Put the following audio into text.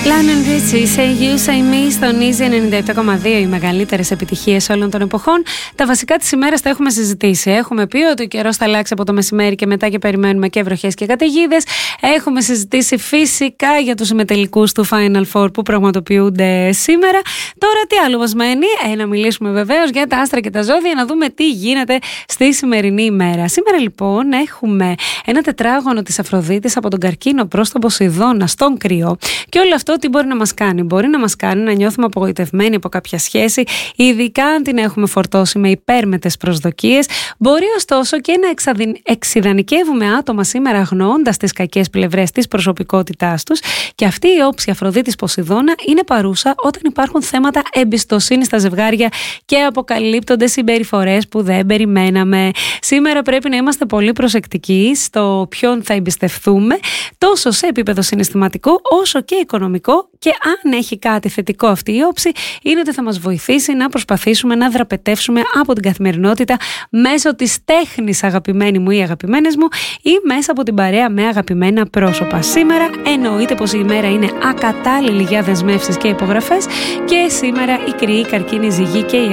Lionel Richie, Say You, Say Me στον Easy 97,2, οι μεγαλύτερες επιτυχίες όλων των εποχών. Τα βασικά της ημέρας τα έχουμε συζητήσει. Έχουμε πει ότι ο καιρός θα αλλάξει από το μεσημέρι και μετά και περιμένουμε και βροχές και καταιγίδες. Έχουμε συζητήσει φυσικά για τους ημιτελικούς του Final Four που πραγματοποιούνται σήμερα. Τώρα τι άλλο μας μένει? Να μιλήσουμε βεβαίως για τα άστρα και τα ζώδια, να δούμε τι γίνεται στη σημερινή ημέρα. Σήμερα λοιπόν έχουμε ένα τετράγωνο της Αφροδίτης από τον Καρκίνο προς τον Ποσειδώνα στον Κρυό. Και όλο αυτό τι μπορεί να μας κάνει? Μπορεί να μας κάνει να νιώθουμε απογοητευμένοι από κάποια σχέση, ειδικά αν την έχουμε φορτώσει με υπέρμετες προσδοκίες. Μπορεί ωστόσο και να εξιδανικεύουμε άτομα σήμερα αγνοώντας τις κακές πλευρές της προσωπικότητάς τους. Και αυτή η όψη Αφροδίτης Ποσειδώνα είναι παρούσα όταν υπάρχουν θέματα εμπιστοσύνης στα ζευγάρια και αποκαλύπτονται συμπεριφορές που δεν περιμέναμε. Σήμερα πρέπει να είμαστε πολύ προσεκτικοί στο ποιον θα εμπιστευτούμε, τόσο σε επίπεδο συναισθηματικό όσο και οικονομικό, και αν έχει κάτι θετικό αυτή η όψη είναι ότι θα μας βοηθήσει να προσπαθήσουμε να δραπετεύσουμε από την καθημερινότητα μέσω της τέχνης, αγαπημένοι μου ή αγαπημένες μου, ή μέσα από την παρέα με αγαπημένα πρόσωπα. Σήμερα εννοείται πως η ημέρα είναι ακατάλληλη για δεσμεύσεις και υπογραφές, και σήμερα οι Κρυοί, Καρκίνοι, Ζυγοί και οι